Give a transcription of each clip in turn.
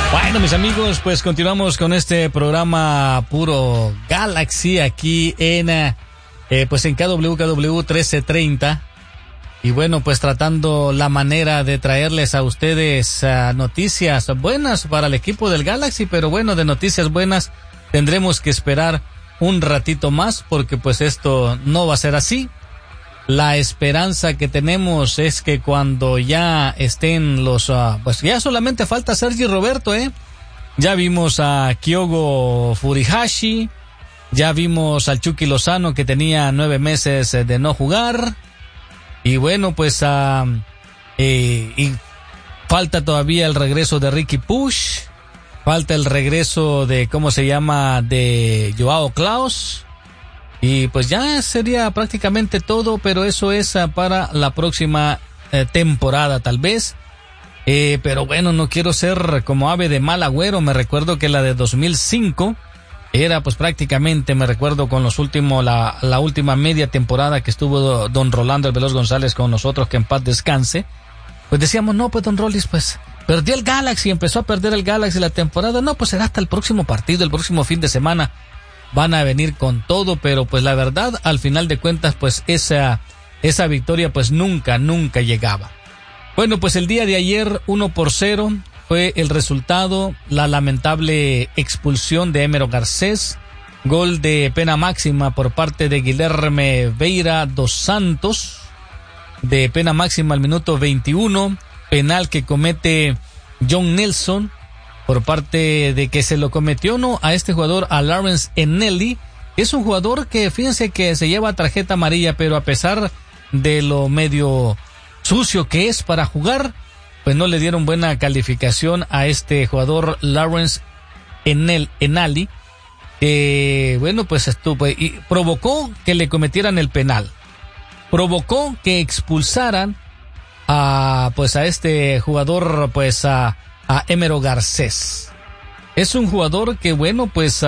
Bueno, mis amigos, pues continuamos con este programa puro Galaxy aquí en pues en KWKW 1330. Y bueno, pues tratando la manera de traerles a ustedes noticias buenas para el equipo del Galaxy, pero bueno, de noticias buenas tendremos que esperar un ratito más porque pues esto no va a ser así. La esperanza que tenemos es que cuando ya estén los pues ya solamente falta Sergi Roberto, ya vimos a Kyogo Furihashi, ya vimos al Chucky Lozano que tenía 9 meses de no jugar. Y bueno, pues y falta todavía el regreso de Ricky Push, falta el regreso de, ¿cómo se llama?, de Joao Klaus. Y pues ya sería prácticamente todo, pero eso es para la próxima temporada tal vez. Pero bueno, no quiero ser como ave de mal agüero. Me recuerdo que la de 2005 era pues prácticamente, me recuerdo con los últimos, la última media temporada que estuvo don Rolando el Veloz González con nosotros, que en paz descanse. Pues decíamos, no, pues don Rolis, pues perdió el Galaxy, empezó a perder el Galaxy la temporada. No, pues será hasta el próximo partido, el próximo fin de semana. Van a venir con todo, pero pues la verdad, al final de cuentas, pues esa victoria pues nunca llegaba. Bueno, pues el día de ayer 1-0 fue el resultado, la lamentable expulsión de Emero Garcés, gol de pena máxima por parte de Guilherme Veira dos Santos, de pena máxima al minuto 21, penal que comete John Nelson, por parte de que se lo cometió no a este jugador, a Lawrence Enelli. Es un jugador que fíjense que se lleva tarjeta amarilla, pero a pesar de lo medio sucio que es para jugar, pues no le dieron buena calificación a este jugador Lawrence Enelli, que bueno, pues estuvo y provocó que le cometieran el penal, provocó que expulsaran a este jugador, pues a Emero Garcés. Es un jugador que bueno, pues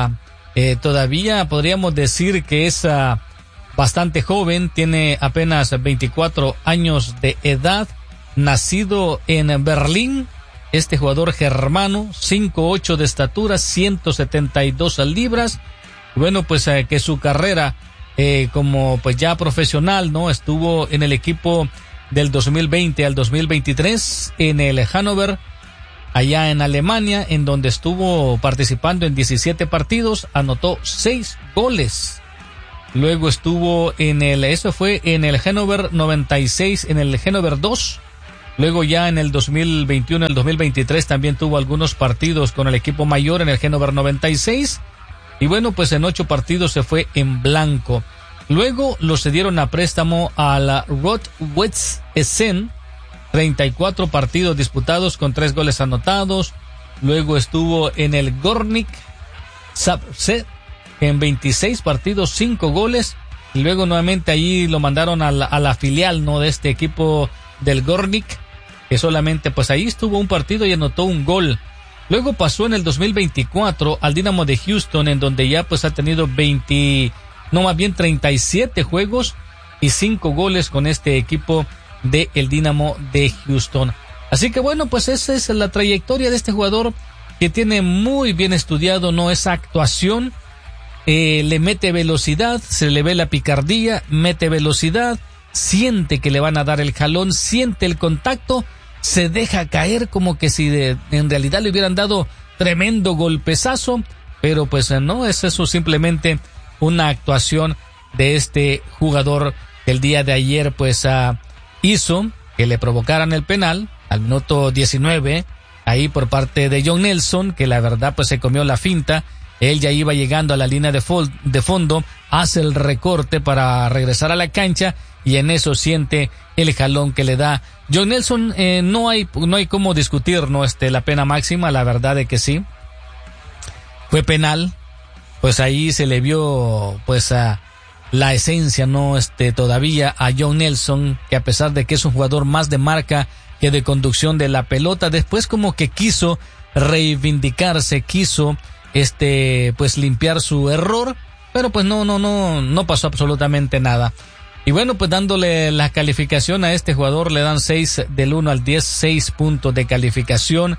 todavía podríamos decir que es bastante joven, tiene apenas 24 años de edad, nacido en Berlín, este jugador germano, 5'8" de estatura, 172 libras. Bueno, pues que su carrera como pues ya profesional, ¿no? Estuvo en el equipo del 2020 al 2023 en el Hannover, allá en Alemania, en donde estuvo participando en 17 partidos, anotó 6 goles. Luego estuvo eso fue en el Hannover 96, en el Hannover 2. Luego ya en el 2021, el 2023 también tuvo algunos partidos con el equipo mayor en el Hannover 96. Y bueno, pues en 8 partidos se fue en blanco. Luego lo cedieron a préstamo a la Rot-Weiss Essen, 34 partidos disputados con 3 goles anotados. Luego estuvo en el Gornik Zabrze en 26 partidos, 5 goles. Y luego nuevamente allí lo mandaron a la filial, ¿no?, de este equipo del Gornik, que solamente pues ahí estuvo un partido y anotó un gol. Luego pasó en el 2024 al Dynamo de Houston, en donde ya pues ha tenido 37 juegos y 5 goles con este equipo de el Dynamo de Houston. Así que bueno, pues esa es la trayectoria de este jugador, que tiene muy bien estudiado, ¿no?, esa actuación. Le mete velocidad, se le ve la picardía, mete velocidad, siente que le van a dar el jalón, siente el contacto, se deja caer como que si en realidad le hubieran dado tremendo golpezazo, pero pues no, es eso simplemente una actuación de este jugador que el día de ayer pues hizo que le provocaran el penal al minuto 19, ahí por parte de John Nelson, que la verdad pues se comió la finta. Él ya iba llegando a la línea de fondo, hace el recorte para regresar a la cancha y en eso siente el jalón que le da John Nelson. No hay cómo discutir, ¿no?, la pena máxima, la verdad de que sí. Fue penal, pues ahí se le vio pues la esencia, ¿no?, todavía a John Nelson, que a pesar de que es un jugador más de marca que de conducción de la pelota, después como que quiso reivindicarse, quiso pues limpiar su error, pero pues no pasó absolutamente nada. Y bueno, pues dándole la calificación a este jugador, le dan 6 del 1 al 10, 6 puntos de calificación.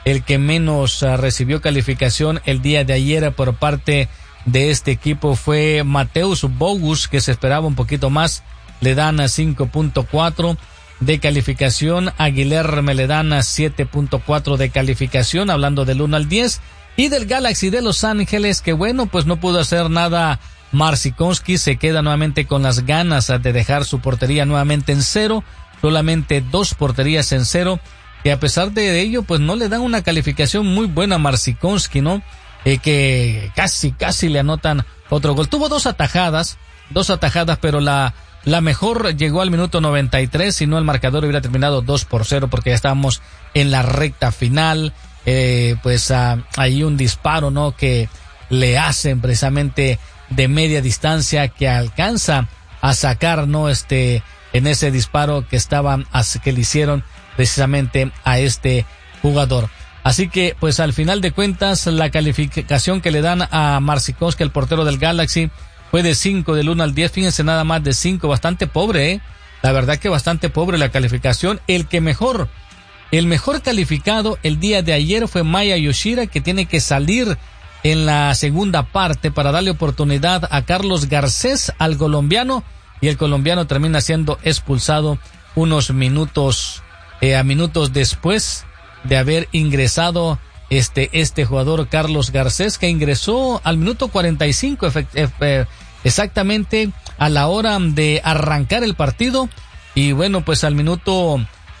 el que menos recibió calificación el día de ayer por parte de este equipo fue Mateusz Bogusz, que se esperaba un poquito más, le dan a 5.4 de calificación. A Guilherme le dan a 7.4 de calificación, hablando del 1 al 10. Y del Galaxy de Los Ángeles, que bueno, pues no pudo hacer nada Marcinkonski, se queda nuevamente con las ganas de dejar su portería nuevamente en cero, solamente 2 porterías en cero, que a pesar de ello, pues no le dan una calificación muy buena a Marcinkonski, ¿no? Que casi le anotan otro gol. Tuvo dos atajadas, pero la mejor llegó al minuto 93, si no el marcador hubiera terminado 2-0, porque ya estábamos en la recta final. Hay un disparo, ¿no? Que le hacen precisamente de media distancia, que alcanza a sacar, ¿no? En ese disparo que le hicieron precisamente a este jugador. Así que, pues al final de cuentas, la calificación que le dan a Marcinkonski, el portero del Galaxy, fue de 5 del 1 al 10. Fíjense nada más, de 5, bastante pobre, La verdad que bastante pobre la calificación. El mejor calificado el día de ayer fue Maya Yoshida, que tiene que salir en la segunda parte para darle oportunidad a Carlos Garcés, al colombiano, y el colombiano termina siendo expulsado unos minutos después de haber ingresado este jugador Carlos Garcés, que ingresó al minuto 45 exactamente a la hora de arrancar el partido. Y bueno, pues al minuto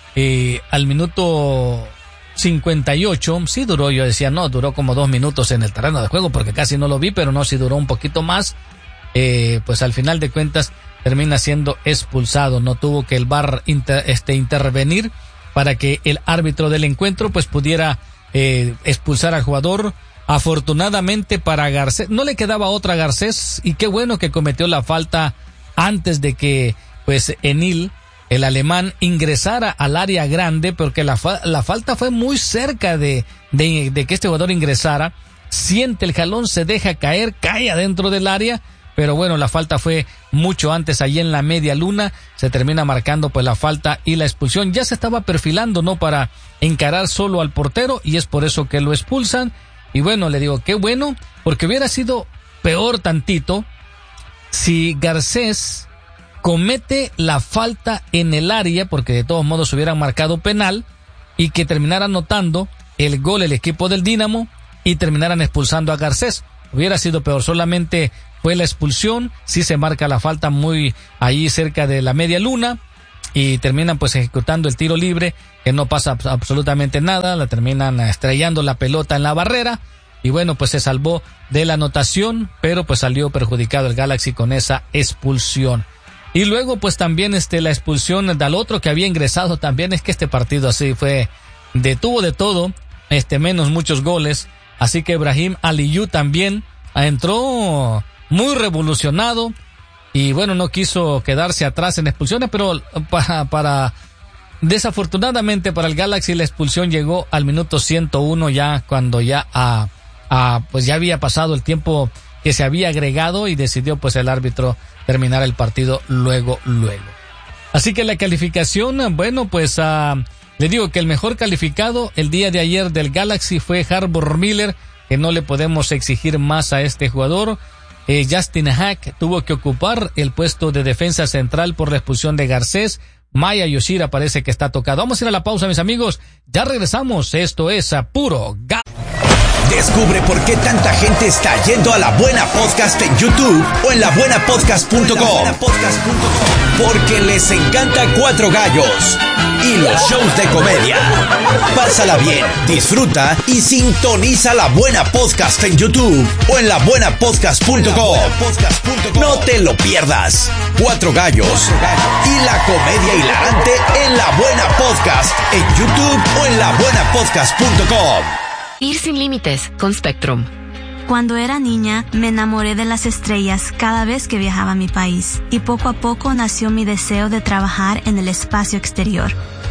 58, sí duró, yo decía, no, duró como 2 minutos en el terreno de juego, porque casi no lo vi, pero no, sí duró un poquito más. Pues al final de cuentas termina siendo expulsado. No tuvo que el VAR intervenir para que el árbitro del encuentro pues pudiera expulsar al jugador. Afortunadamente para Garcés, no le quedaba otra a Garcés, y qué bueno que cometió la falta antes de que pues Enil, el alemán, ingresara al área grande, porque la falta fue muy cerca de que este jugador ingresara. Siente el jalón, se deja caer, cae adentro del área, pero bueno, la falta fue mucho antes, allí en la media luna. Se termina marcando pues la falta y la expulsión. Ya se estaba perfilando, ¿no?, para encarar solo al portero, y es por eso que lo expulsan. Y bueno, le digo, qué bueno, porque hubiera sido peor tantito si Garcés comete la falta en el área, porque de todos modos hubieran marcado penal, y que terminara anotando el gol el equipo del Dinamo y terminaran expulsando a Garcés. Hubiera sido peor. Solamente fue la expulsión, sí se marca la falta muy ahí cerca de la media luna, y terminan pues ejecutando el tiro libre, que no pasa absolutamente nada, la terminan estrellando la pelota en la barrera, y bueno, pues se salvó de la anotación, pero pues salió perjudicado el Galaxy con esa expulsión. Y luego pues también la expulsión del otro que había ingresado también. Es que este partido así fue, tuvo de todo, menos muchos goles. Así que Brahim Aliyu también entró muy revolucionado, y bueno, no quiso quedarse atrás en expulsiones, pero desafortunadamente para el Galaxy la expulsión llegó al minuto 101, ya cuando ya pues ya había pasado el tiempo que se había agregado, y decidió pues el árbitro terminar el partido luego. Así que la calificación, bueno, pues le digo que el mejor calificado el día de ayer del Galaxy fue Harbour Miller, que no le podemos exigir más a este jugador. Justin Hack tuvo que ocupar el puesto de defensa central por la expulsión de Garcés. Maya Yoshida parece que está tocado. Vamos a ir a la pausa, mis amigos. Ya regresamos. Esto es Puro Galaxy. Descubre por qué tanta gente está yendo a La Buena Podcast en YouTube o en labuenapodcast.com. Porque les encanta Cuatro Gallos y los shows de comedia. Pásala bien, disfruta y sintoniza La Buena Podcast en YouTube o en labuenapodcast.com. No te lo pierdas. Cuatro Gallos y la comedia hilarante en La Buena Podcast en YouTube o en labuenapodcast.com. Ir sin límites con Spectrum. Cuando era niña, me enamoré de las estrellas cada vez que viajaba a mi país, y poco a poco nació mi deseo de trabajar en el espacio exterior.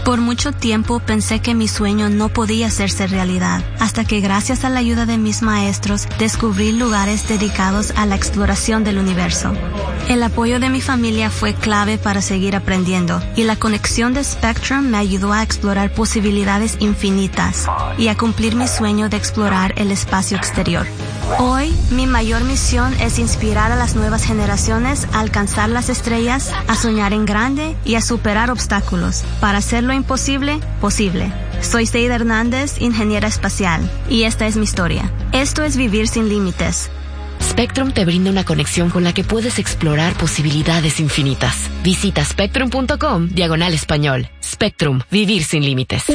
Por mucho tiempo pensé que mi sueño no podía hacerse realidad, hasta que gracias a la ayuda de mis maestros descubrí lugares dedicados a la exploración del universo. El apoyo de mi familia fue clave para seguir aprendiendo, y la conexión de Spectrum me ayudó a explorar posibilidades infinitas y a cumplir mi sueño de explorar el espacio exterior. Hoy, mi mayor misión es inspirar a las nuevas generaciones a alcanzar las estrellas, a soñar en grande y a superar obstáculos para hacer lo imposible posible. Soy Seida Hernández, ingeniera espacial, y esta es mi historia. Esto es Vivir Sin Límites. Spectrum te brinda una conexión con la que puedes explorar posibilidades infinitas. Visita spectrum.com/español. Spectrum, Vivir Sin Límites.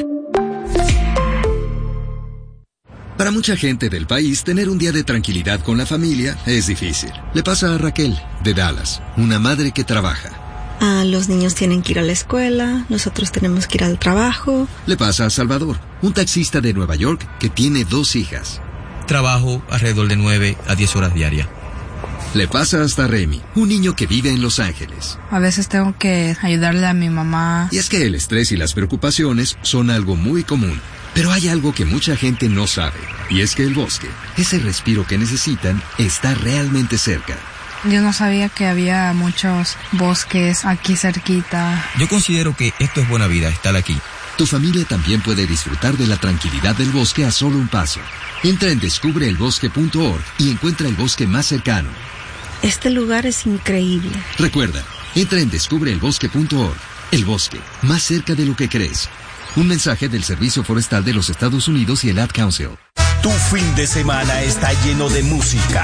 Para mucha gente del país, tener un día de tranquilidad con la familia es difícil. Le pasa a Raquel, de Dallas, una madre que trabaja. Los niños tienen que ir a la escuela, nosotros tenemos que ir al trabajo. Le pasa a Salvador, un taxista de Nueva York que tiene 2 hijas. Trabajo alrededor de 9 a 10 horas diarias. Le pasa hasta a Remy, un niño que vive en Los Ángeles. A veces tengo que ayudarle a mi mamá. Y es que el estrés y las preocupaciones son algo muy común. Pero hay algo que mucha gente no sabe, y es que el bosque, ese respiro que necesitan, está realmente cerca. Yo no sabía que había muchos bosques aquí cerquita. Yo considero que esto es buena vida, estar aquí. Tu familia también puede disfrutar de la tranquilidad del bosque a solo un paso. Entra en descubreelbosque.org y encuentra el bosque más cercano. Este lugar es increíble. Recuerda, entra en descubreelbosque.org. El bosque, más cerca de lo que crees. Un mensaje del Servicio Forestal de los Estados Unidos y el Ad Council. Tu fin de semana está lleno de música,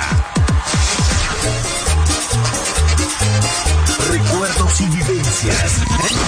recuerdos y vivencias.